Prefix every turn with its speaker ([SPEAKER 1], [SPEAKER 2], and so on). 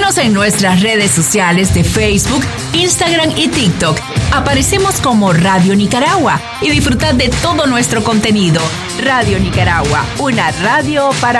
[SPEAKER 1] Síguenos en nuestras redes sociales de Facebook, Instagram y TikTok. Aparecemos como Radio Nicaragua y disfrutad de todo nuestro contenido. Radio Nicaragua, una radio para